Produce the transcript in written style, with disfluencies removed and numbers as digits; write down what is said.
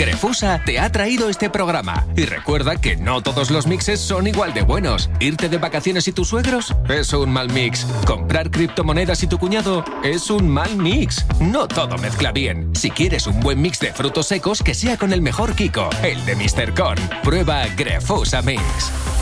Grefusa te ha traído este programa. Y recuerda que no todos los mixes son igual de buenos. ¿Irte de vacaciones y tus suegros? Es un mal mix. ¿Comprar criptomonedas y tu cuñado? Es un mal mix. No todo mezcla bien. Si quieres un buen mix de frutos secos, que sea con el mejor Kiko, el de Mr. Corn. Prueba Grefusa Mix.